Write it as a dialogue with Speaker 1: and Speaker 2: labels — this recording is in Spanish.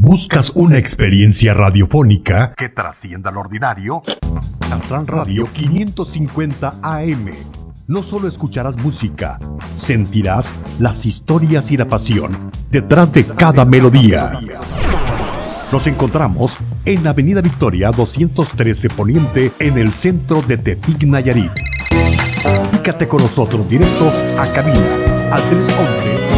Speaker 1: ¿Buscas una experiencia radiofónica que trascienda lo ordinario? Astral Radio 550 AM. No solo escucharás música, sentirás las historias y la pasión detrás de cada melodía. Nos encontramos en Avenida Victoria 213 Poniente, en el centro de Tepic, Nayarit. Comunícate con nosotros directo a cabina al 311